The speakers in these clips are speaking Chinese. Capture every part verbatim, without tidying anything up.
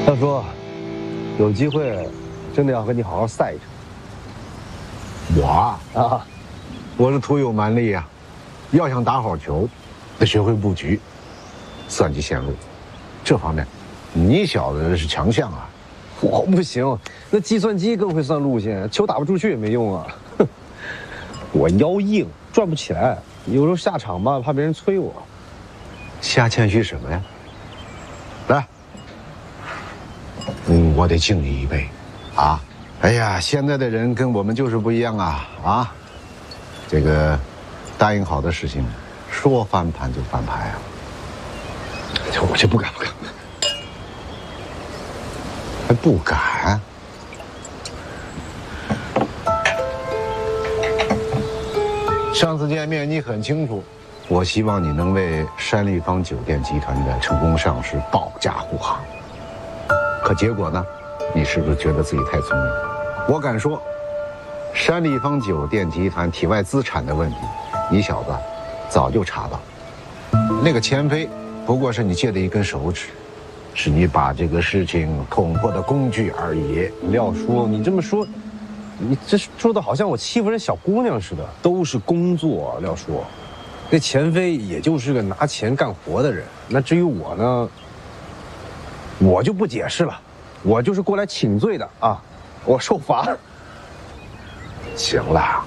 大叔，有机会真的要和你好好赛一场。 我啊， 啊， 我是徒有蛮力啊，要想打好球，得学会布局、算计线路，这方面，你小子是强项啊。 我不行，那计算机更会算路线，球打不出去也没用啊。哼，我腰硬，转不起来，有时候下场吧，怕别人催我。 瞎谦虚什么呀？来，嗯，我得敬你一杯，啊！哎呀，现在的人跟我们就是不一样啊啊！这个答应好的事情，说翻盘就翻盘啊！ 我这不敢不敢， 还不敢？上次见面你很清楚，我希望你能为山立方酒店集团的成功上市保驾护航。可结果呢？你是不是觉得自己太聪明？我敢说，山立方酒店集团体外资产的问题，你小子早就查到。那个钱飞不过是你借的一根手指，是你把这个事情捅破的工具而已。 廖叔，你这么说，你这说的好像我欺负人小姑娘似的。都是工作，廖叔。那钱飞也就是个拿钱干活的人。那至于我呢，我就不解释了，我就是过来请罪的啊。我受罚。 行了，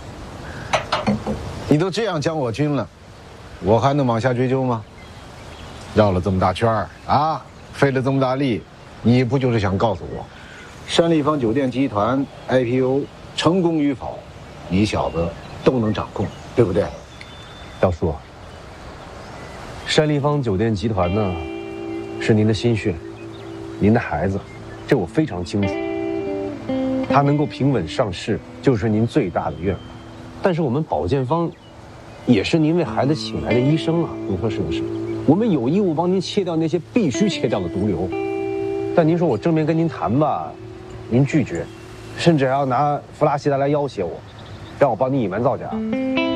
你都这样将我军了，我还能往下追究吗？绕了这么大圈儿啊，费了这么大力，你不就是想告诉我，山立方酒店集团 I P O 成功与否，你小子都能掌控，对不对？ 廖叔，山立方酒店集团呢，是您的心血，您的孩子，这我非常清楚。它能够平稳上市，就是您最大的愿望。但是我们保健方，也是您为孩子请来的医生啊，您说是不是？我们有义务帮您切掉那些必须切掉的毒瘤。但您说我正面跟您谈吧，您拒绝，甚至还要拿弗拉西达来要挟我，让我帮你隐瞒造假。